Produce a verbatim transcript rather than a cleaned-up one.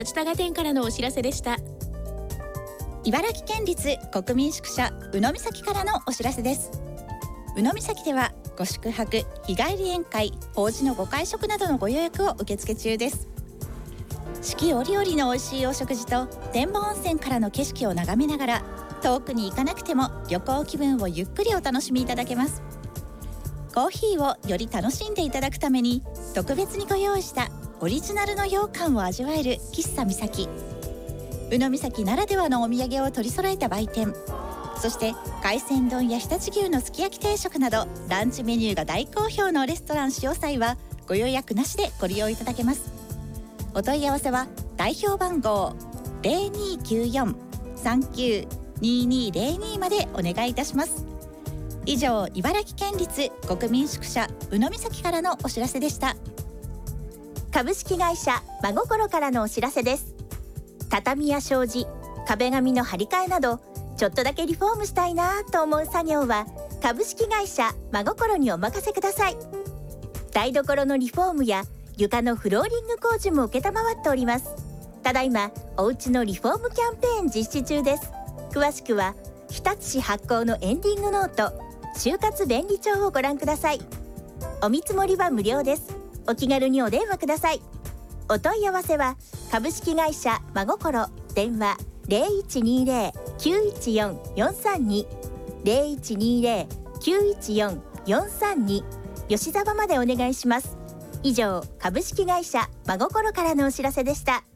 町田賀店からのお知らせでした。 茨城県立国民宿舎宇野岬からのお知らせです。宇野岬ではご宿泊、日帰り宴会、法事のご会食などのご予約を受付中です。四季折々の美味しいお食事と展望温泉からの景色を眺めながら、遠くに行かなくても旅行気分をゆっくりお楽しみいただけます。コーヒーをより楽しんでいただくために特別にご用意したオリジナルの羊羹を味わえる喫茶岬。宇野岬ならではのお土産を取り揃えた売店、そして海鮮丼や常陸牛のすき焼き定食などランチメニューが大好評のレストラン潮祭はご予約なしでご利用いただけます。お問い合わせは代表番号 ゼロにーきゅうよん さんきゅう にーにーゼロに までお願いいたします。以上、茨城県立国民宿舎宇野岬からのお知らせでした。 株式会社真心からのお知らせです。畳や障子、壁紙の張り替えなどちょっとだけリフォームしたいなと思う作業は株式会社真心にお任せください。台所のリフォームや床のフローリング工事も承っております。ただいまおうちのリフォームキャンペーン実施中です。詳しくは日立市発行のエンディングノート就活便利帳をご覧ください。お見積もりは無料です。お気軽にお電話ください。お問い合わせは株式会社真心、電話 ゼロいちにーゼロ きゅういちよん よんさんに ゼロいちにーゼロ きゅういちよん よんさんに 吉沢までお願いします。以上、株式会社真心からのお知らせでした。